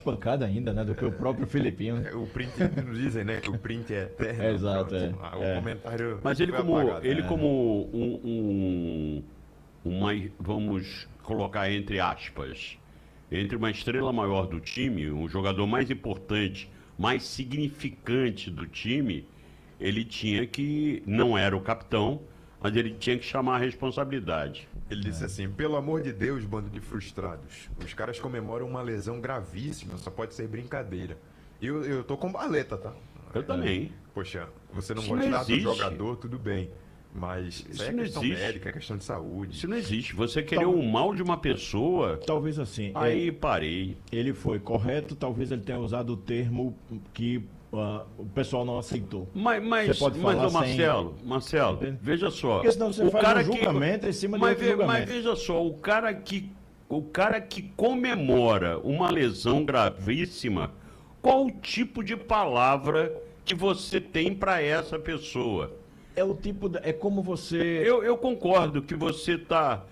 pancada ainda, né? Do que o próprio Filipinho. Né? O print, não dizem, né? Que o print é eterno. Exato, O comentário. Mas ele foi como, apagado. ele como vamos colocar entre aspas, entre uma estrela maior do time, um jogador mais importante, mais significante do time, ele tinha que, não era o capitão, mas ele tinha que chamar a responsabilidade. Ele disse assim: pelo amor de Deus, bando de frustrados. Os caras comemoram uma lesão gravíssima, só pode ser brincadeira. Eu tô com Barleta, tá? Eu também. Poxa, você não Isso gostar não do existe. jogador, tudo bem. Mas isso aí é não questão existe. médica, é questão de saúde. Isso não existe. Você querer o mal de uma pessoa, Talvez assim. aí parei. Ele foi correto, talvez ele tenha usado o termo que o pessoal não aceitou. Mas, Você pode falar ô Marcelo, veja só. Porque senão você faz um julgamento em cima de outro julgamento. Mas veja só, o cara que comemora uma lesão gravíssima, qual o tipo de palavra que você tem para essa pessoa? É o tipo é como você Eu concordo que você tá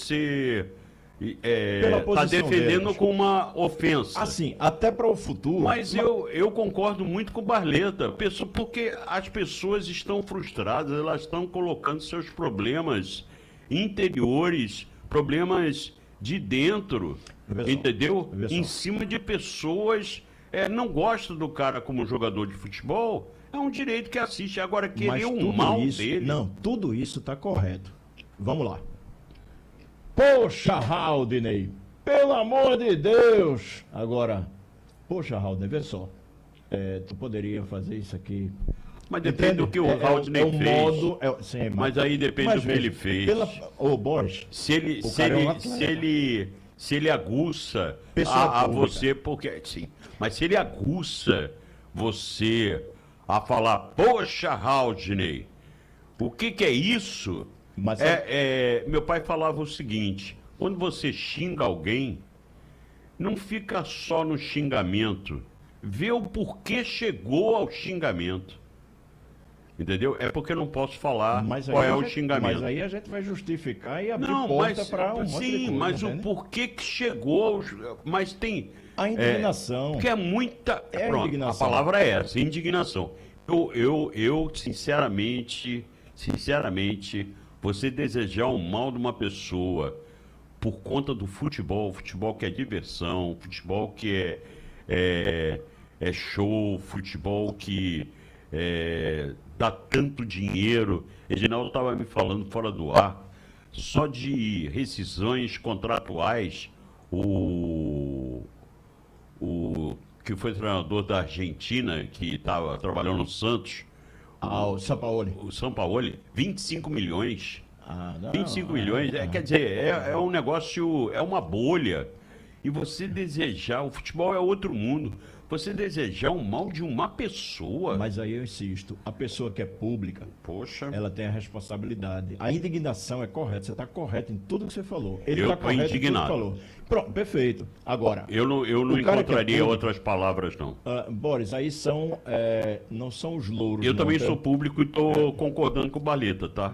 Pela posição defendendo deles. com uma ofensa. assim, até para o futuro. Mas eu concordo muito com o Barleta, porque as pessoas estão frustradas, elas estão colocando seus problemas interiores, problemas de dentro, Vê só, entendeu? vê só. Em cima de pessoas, não gostam do cara como jogador de futebol, é um direito que assiste. Agora, Mas querer o tudo mal isso, dele... Não, tudo isso está correto. Vamos lá. Poxa, Haldney, pelo amor de Deus! Agora, poxa, Haldney, vê só. Tu poderia fazer isso aqui. Mas depende do que o Haldney o fez. modo, sim, Mas aí depende do que ele fez. Ô, Boris, Se ele, O se cara é um ele, atleta. se ele, se ele aguça Pessoa a pública. você, porque sim, mas se ele aguça você a falar, poxa, Haldney, o que é isso? Mas Meu pai falava o seguinte: quando você xinga alguém, não fica só no xingamento, vê o porquê chegou ao xingamento. Entendeu? É porque eu não posso falar qual é o xingamento. Mas aí a gente vai justificar e abrir Não, porta mas para um monte de sim, coisa, mas o entende? porquê que chegou aos... Mas tem... A indignação. Porque é muita... É a Pronto, indignação. a palavra é essa, indignação. Eu sinceramente, você desejar o mal de uma pessoa por conta do futebol que é diversão, futebol que é show, futebol que dá tanto dinheiro. Reginaldo estava me falando fora do ar, só de rescisões contratuais, o que foi treinador da Argentina, que estava trabalhando no Santos, O Sampaoli. o Sampaoli, 25 milhões. Não, 25 milhões, quer dizer, é um negócio, é uma bolha. E você desejar, o futebol é outro mundo, você desejar o mal de uma pessoa. Mas aí eu insisto, a pessoa que é pública, Poxa, ela tem a responsabilidade. A indignação é correta, você está correto em tudo que você falou. Ele Eu está tô correto indignado. em tudo que falou. Pronto, perfeito. Agora, eu não o cara que é encontraria público- outras palavras, não. Boris, aí não são os louros. Eu não, também tá? sou público e estou concordando com o Barleta, tá?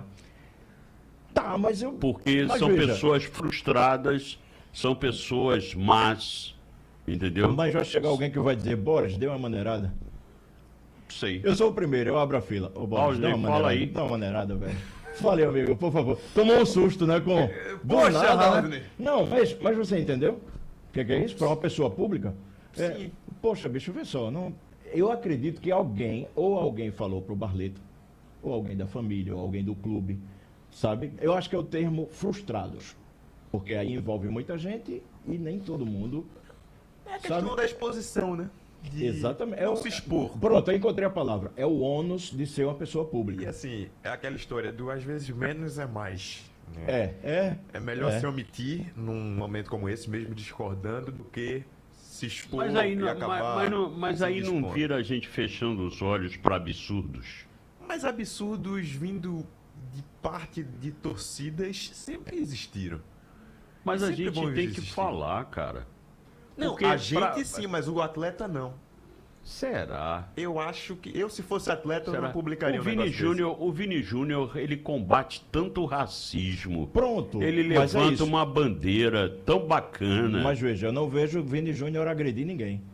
Tá, mas eu... Porque Mas são veja, pessoas frustradas, são pessoas más, entendeu? Mas vai chegar alguém que vai dizer, Boris, deu uma maneirada. Sei. Eu sou o primeiro, eu abro a fila. Ô, Boris, dá uma Fala maneirada. aí. Dá uma maneirada, velho. Fale, amigo, por favor. Tomou um susto, né? Do Poxa, nada, né? Haldney. Não, mas você entendeu? O que é isso? Para uma pessoa pública? Sim. Poxa, bicho, vê só. Eu acredito que alguém falou pro Barleto, ou alguém da família, ou alguém do clube, sabe? Eu acho que é o termo frustrados. Porque aí envolve muita gente e nem todo mundo. É a questão Sabe? da exposição, né? De Exatamente. não se expor. Pronto, eu encontrei a palavra. É o ônus de ser uma pessoa E pública. assim, é aquela história do às vezes menos é mais. Né? É melhor se omitir num momento como esse, mesmo discordando, do que se expor Mas aí e não, acabar mas se aí não expondo. vira a gente fechando os olhos para absurdos. Mas absurdos vindo de parte de torcidas sempre existiram. Mas a Sempre gente vão tem que existir. falar, cara. Não, Porque a gente pra- sim, mas o atleta não. Será? Eu acho que... Eu, se fosse atleta, eu Será? não publicaria O um Vini negócio Júnior, o Vini Júnior, ele combate tanto o racismo. Pronto. Ele mas é levanta isso. uma bandeira tão bacana. Mas veja, eu não vejo o Vini Júnior agredir ninguém.